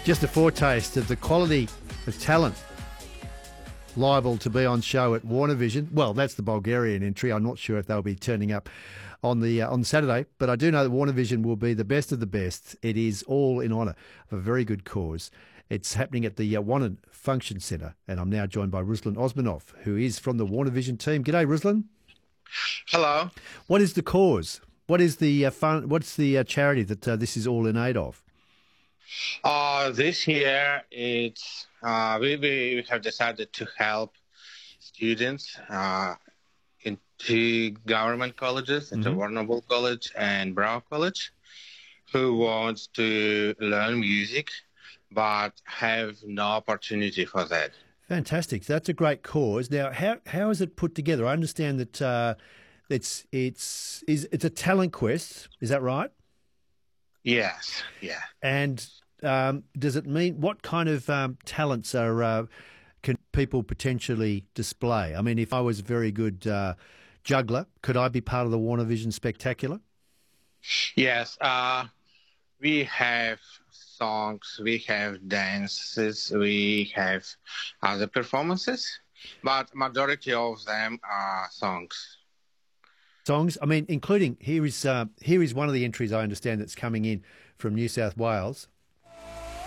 Just a foretaste of the quality of talent liable to be on show at Warner Vision. Well, that's the Bulgarian entry. I'm not sure if they'll be turning up on Saturday, but I do know that Warner Vision will be the best of the best. It is all in honour of a very good cause. It's happening at the Wannon Function Centre, and I'm now joined by Ruslan Osmanov, who is from the Warner Vision team. G'day, Ruslan. Hello. What is the cause? What is the What's the charity that this is all in aid of? This year, it's we have decided to help students in two government colleges, it's Warrnambool College and Brown College, who wants to learn music but have no opportunity for that. Fantastic. That's a great cause. Now, how is it put together? I understand that it's a talent quest. Is that right? Yes. Yeah. And does it mean what kind of talents can people potentially display? I mean, if I was a very good juggler, could I be part of the Warner Vision Spectacular? Yes. We have songs, we have dances, we have other performances, but majority of them are songs. Songs. I mean, including here is one of the entries I understand that's coming in from New South Wales.